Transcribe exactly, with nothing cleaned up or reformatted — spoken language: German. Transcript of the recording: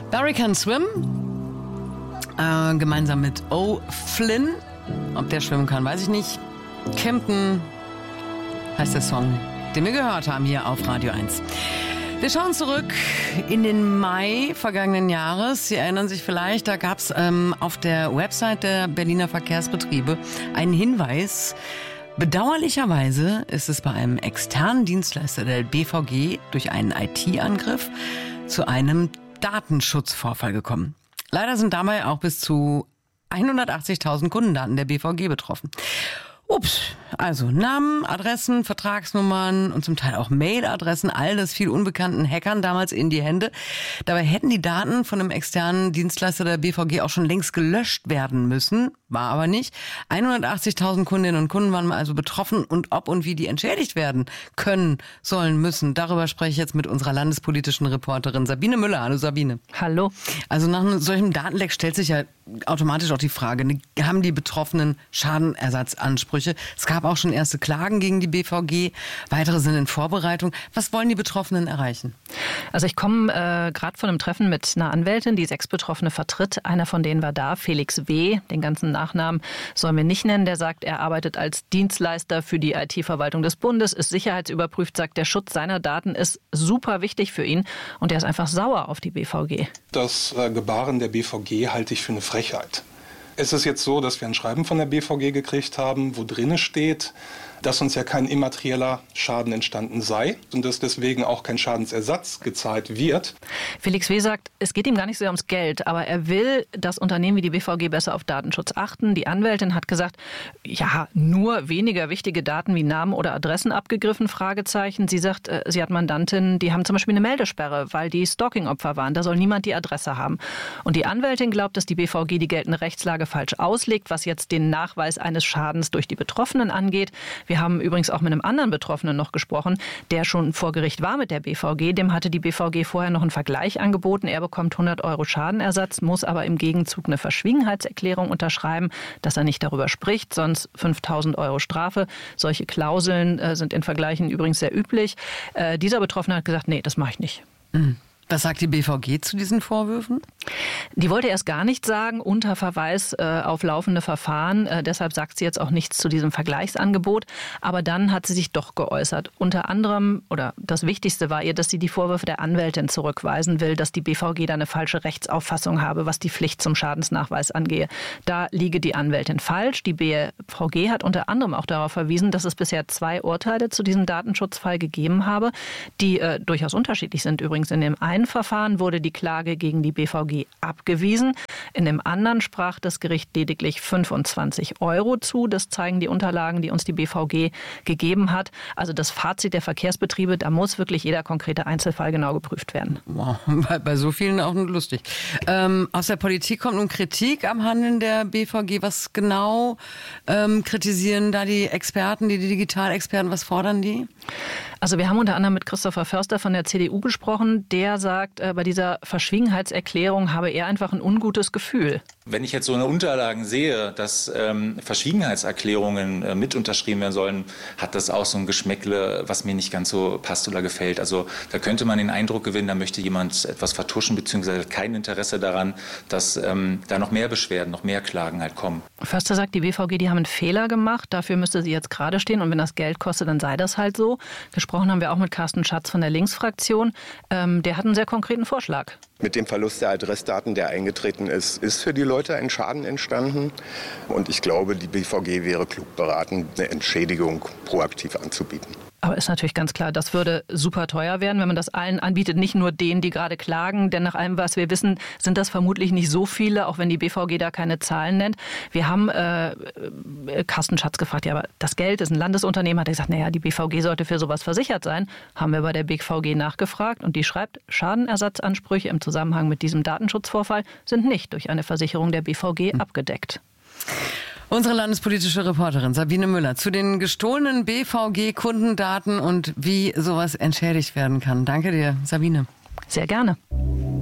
Barry Can Swim, äh, gemeinsam mit O. Flynn. Ob der schwimmen kann, weiß ich nicht. Kempton heißt der Song, den wir gehört haben hier auf Radio eins. Wir schauen zurück in den Mai vergangenen Jahres. Sie erinnern sich vielleicht, da gab es ähm, auf der Website der Berliner Verkehrsbetriebe einen Hinweis. Bedauerlicherweise ist es bei einem externen Dienstleister der B V G durch einen I T-Angriff zu einem Datenschutzvorfall gekommen. Leider sind dabei auch bis zu hundertachtzigtausend Kundendaten der B V G betroffen. Ups, also Namen, Adressen, Vertragsnummern und zum Teil auch Mailadressen, all das fiel unbekannten Hackern damals in die Hände. Dabei hätten die Daten von einem externen Dienstleister der B V G auch schon längst gelöscht werden müssen, war aber nicht. hundertachtzigtausend Kundinnen und Kunden waren also betroffen und ob und wie die entschädigt werden können, sollen, müssen. Darüber spreche ich jetzt mit unserer landespolitischen Reporterin Sabine Müller. Hallo Sabine. Hallo. Also nach einem solchen Datenleck stellt sich ja automatisch auch die Frage, haben die Betroffenen Schadenersatzansprüche? Es gab auch schon erste Klagen gegen die B V G, weitere sind in Vorbereitung. Was wollen die Betroffenen erreichen? Also ich komme äh, gerade von einem Treffen mit einer Anwältin, die sechs Betroffene vertritt. Einer von denen war da, Felix W., den ganzen Nachnamen sollen wir nicht nennen. Der sagt, er arbeitet als Dienstleister für die I T-Verwaltung des Bundes, ist sicherheitsüberprüft, sagt, der Schutz seiner Daten ist super wichtig für ihn und er ist einfach sauer auf die B V G. Das äh, Gebaren der B V G halte ich für eine Frechheit. Es ist jetzt so, dass wir ein Schreiben von der B V G gekriegt haben, wo drin steht, dass uns ja kein immaterieller Schaden entstanden sei und dass deswegen auch kein Schadensersatz gezahlt wird. Felix W. sagt, es geht ihm gar nicht so ums Geld, aber er will das Unternehmen wie die B V G besser auf Datenschutz achten. Die Anwältin hat gesagt, ja, nur weniger wichtige Daten wie Namen oder Adressen abgegriffen, Fragezeichen. Sie sagt, sie hat Mandantinnen, die haben zum Beispiel eine Meldesperre, weil die Stalking-Opfer waren. Da soll niemand die Adresse haben. Und die Anwältin glaubt, dass die B V G die geltende Rechtslage falsch auslegt, was jetzt den Nachweis eines Schadens durch die Betroffenen angeht. Wir haben übrigens auch mit einem anderen Betroffenen noch gesprochen, der schon vor Gericht war mit der B V G. Dem hatte die B V G vorher noch einen Vergleich angeboten. Er bekommt hundert Euro Schadenersatz, muss aber im Gegenzug eine Verschwiegenheitserklärung unterschreiben, dass er nicht darüber spricht, sonst fünftausend Euro Strafe. Solche Klauseln äh, sind in Vergleichen übrigens sehr üblich. Äh, dieser Betroffene hat gesagt, nee, das mache ich nicht. Mhm. Was sagt die B V G zu diesen Vorwürfen? Die wollte erst gar nichts sagen, unter Verweis äh, auf laufende Verfahren. Äh, deshalb sagt sie jetzt auch nichts zu diesem Vergleichsangebot. Aber dann hat sie sich doch geäußert. Unter anderem, oder das Wichtigste war ihr, dass sie die Vorwürfe der Anwältin zurückweisen will, dass die B V G da eine falsche Rechtsauffassung habe, was die Pflicht zum Schadensnachweis angehe. Da liege die Anwältin falsch. Die B V G hat unter anderem auch darauf verwiesen, dass es bisher zwei Urteile zu diesem Datenschutzfall gegeben habe, die äh, durchaus unterschiedlich sind. Übrigens in dem einen Verfahren wurde die Klage gegen die B V G abgewiesen. In dem anderen sprach das Gericht lediglich fünfundzwanzig Euro zu. Das zeigen die Unterlagen, die uns die B V G gegeben hat. Also das Fazit der Verkehrsbetriebe, da muss wirklich jeder konkrete Einzelfall genau geprüft werden. Wow, bei, bei so vielen auch nur lustig. Ähm, aus der Politik kommt nun Kritik am Handeln der B V G. Was genau ähm, kritisieren da die Experten, die, die Digitalexperten? Was fordern die? Also wir haben unter anderem mit Christopher Förster von der C D U gesprochen. Der sagt, äh, bei dieser Verschwiegenheitserklärung habe er einfach ein ungutes Gefühl. Wenn ich jetzt so eine Unterlagen sehe, dass ähm, Verschwiegenheitserklärungen äh, mit unterschrieben werden sollen, hat das auch so ein Geschmäckle, was mir nicht ganz so passt oder gefällt. Also da könnte man den Eindruck gewinnen, da möchte jemand etwas vertuschen, beziehungsweise kein Interesse daran, dass ähm, da noch mehr Beschwerden, noch mehr Klagen halt kommen. Förster sagt, die B V G, die haben einen Fehler gemacht, dafür müsste sie jetzt gerade stehen und wenn das Geld kostet, dann sei das halt so. Gesprochen haben wir auch mit Carsten Schatz von der Linksfraktion. Ähm, der hat einen sehr konkreten Vorschlag. Mit dem Verlust der Adressdaten, der eingetreten ist, ist für die Leute ein Schaden entstanden. Und ich glaube, die B V G wäre klug beraten, eine Entschädigung proaktiv anzubieten. Aber ist natürlich ganz klar, das würde super teuer werden, wenn man das allen anbietet, nicht nur denen, die gerade klagen. Denn nach allem, was wir wissen, sind das vermutlich nicht so viele, auch wenn die B V G da keine Zahlen nennt. Wir haben äh, Carsten Schatz gefragt, ja, aber das Geld ist ein Landesunternehmen, hat er gesagt, naja, die B V G sollte für sowas versichert sein. Haben wir bei der B V G nachgefragt und die schreibt, Schadenersatzansprüche im Zusammenhang mit diesem Datenschutzvorfall sind nicht durch eine Versicherung der B V G hm. abgedeckt. Unsere landespolitische Reporterin Sabine Müller zu den gestohlenen B V G-Kundendaten und wie sowas entschädigt werden kann. Danke dir, Sabine. Sehr gerne.